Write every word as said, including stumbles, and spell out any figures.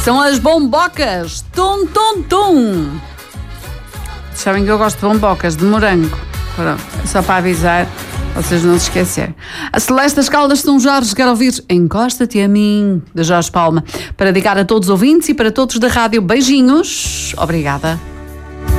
São as bombocas. Tum, tum, tum. Sabem que eu gosto de bombocas de morango. Pronto, só para avisar, vocês não se esquecerem. A Celeste das Caldas de São Jorge quer ouvir Encosta-te a mim, de Jorge Palma, para dedicar a todos os ouvintes e para todos da rádio. Beijinhos. Obrigada.